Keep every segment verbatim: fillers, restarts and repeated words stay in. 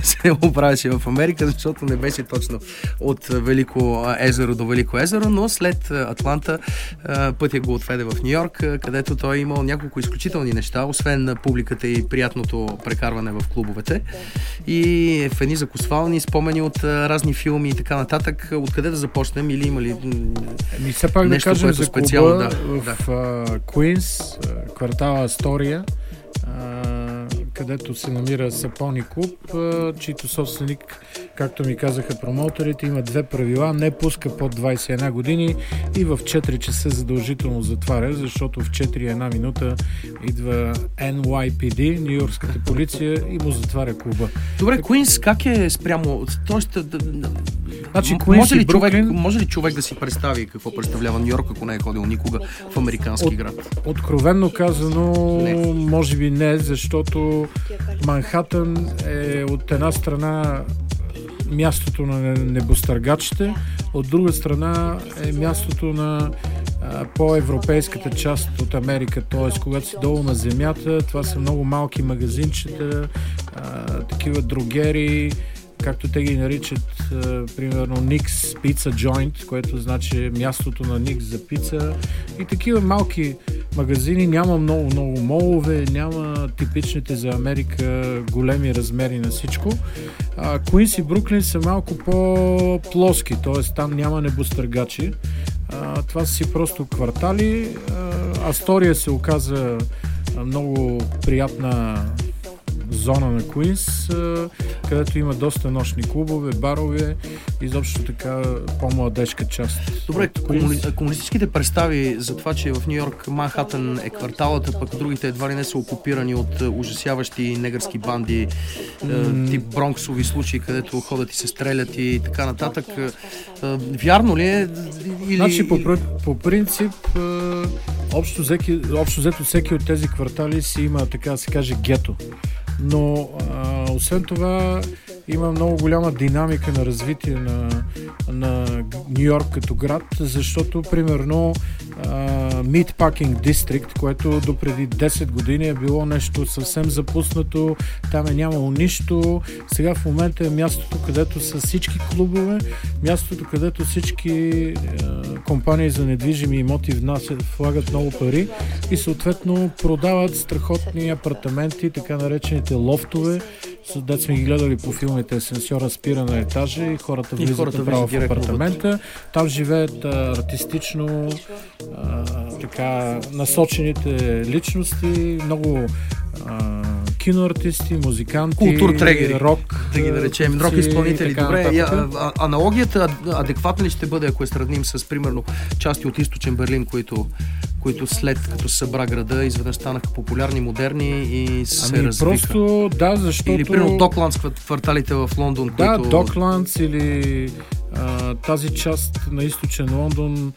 се оправяше в Америка, защото не беше точно от Велико езеро до Велико езеро, но след Атланта пътя го отведе в Ню-Йорк, където той е имал няколко изключителни неща, освен публиката и приятното прекарване в клубовете. И в едни закусвални спомени от разни филми и така нататък. Откъде да започнем или има ли Ми все пак нещо, да кажем което за специално? клуба Да, в да. Куинс, квартала Астория, където се намира Сапони клуб, чийто собственик, както ми казаха промоутерите, има две правила: не пуска под двайсет и една години и в четири часа задължително затваря, защото в четири и една минута идва Ен Уай Пи Ди, нюйоркската полиция, и му затваря клуба. Добре, Куинс как е спрямо? Тоест, Значи, Куинс може, ли и човек, Бруклин... може ли човек да си представи какво представлява Ню-Йорк, ако не е ходил никога в американски От, град? Откровенно казано, Не. може би не, защото Манхатън е от една страна мястото на небостъргачите, от друга страна е мястото на а, по-европейската част от Америка, т.е. когато си долу на земята, това са много малки магазинчета, а, такива дрогери, както те ги наричат, а, примерно Никс Pizza Joint, което значи мястото на Никс за пица, и такива малки магазини. Няма много, много молове, няма типичните за Америка големи размери на всичко. А, Куинс и Бруклин са малко по-плоски, т.е. там няма небостъргачи. А, това са си просто квартали. А, Астория се оказа много приятна зона на Куинс, където има доста нощни клубове, барове, изобщо така по-младежка част. Добре, комуни... комунистическите представи за това, че в Ню-Йорк Манхатън е кварталата, пък другите едва ли не са окупирани от ужасяващи негърски банди, mm. тип бронксови случаи, където ходят и се стрелят и така нататък. Вярно ли е? Или... Значи, по, по принцип, общо, взеки, общо взето всеки от тези квартали си има, така да се каже, гето. Но а, освен това има много голяма динамика на развитие на, на Ню-Йорк като град, защото примерно Meatpacking District, което допреди десет години е било нещо съвсем запуснато, там е нямало нищо. Сега в момента е мястото, където са всички клубове, мястото, където всички а, компании за недвижими имоти внасят, влагат много пари и съответно продават страхотни апартаменти, така наречените лофтове. Дет сме ги гледали по филмите, асансьора спира на етажа и хората влизат хората направо в апартамента. Там живеят а, артистично а, така насочените личности, много а, киноартисти, музиканти, култур-трегери, рок, да ги наречем, рок изпълнители. Добре, я, а, аналогията адекватна ли ще бъде, ако я сравним с, примерно, части от източен Берлин, които които след като се събра града, изведнъж станаха популярни, модерни и се ами развиха. Просто, да, защото... Или, примерно, Докландс, кварталите в Лондон, да, които... Докландс или а, тази част на източен Лондон,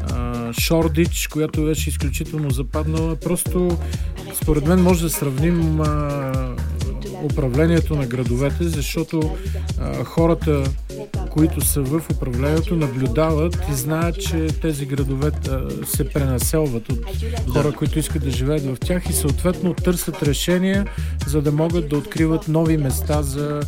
Шордич, която беше изключително западнала. Просто, според мен, може да сравним а, управлението на градовете, защото а, хората, които са в управлението, наблюдават и знаят, че тези градове а, се пренаселват от хора, които искат да живеят в тях и съответно търсят решения, за да могат да откриват нови места за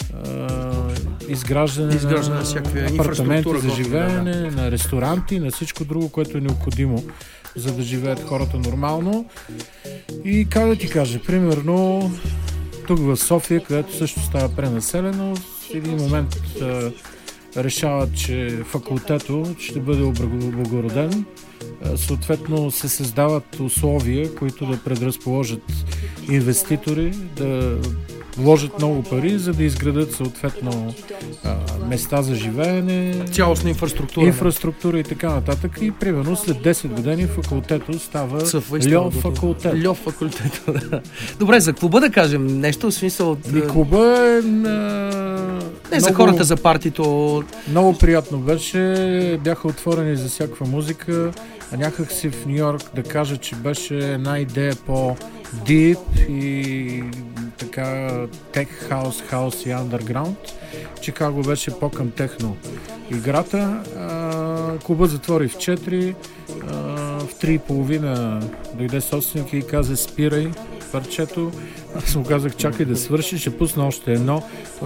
Uh, изграждане, изграждане на, на всякакви апартаменти за живеене, да, да. на ресторанти, на всичко друго, което е необходимо, за да живеят хората нормално. И как да ти кажа, примерно тук в София, където също става пренаселено, в един момент uh, решават, че факултето ще бъде облагороден. Uh, съответно се създават условия, които да предразположат инвеститори, да вложат много пари, за да изградат съответно а, места за живеене, цялостна инфраструктура, инфраструктура и така нататък. И примерно след десет години факултето става Льов факултет. Льов факултет, да. Добре, за клуба да кажем нещо, в смисъл... И клуба е... А, не, много, за хората, за партито... Много приятно беше, бяха отворени за всякаква музика, а някак си в Ню-Йорк да кажа, че беше една идея по-дип и така тех хаус, хаус и андерграунд. Чикаго беше по-към техно играта. А, клубът затвори в четири, а, в три и половина дойде собственик и каза: спирай парчето. Аз му казах: чакай да свърши, ще пусна още едно.